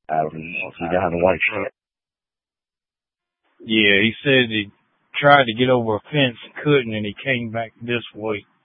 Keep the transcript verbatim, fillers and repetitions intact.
I don't know if he got a white shirt. Yeah, he said he tried to get over a fence and couldn't, and he came back this way.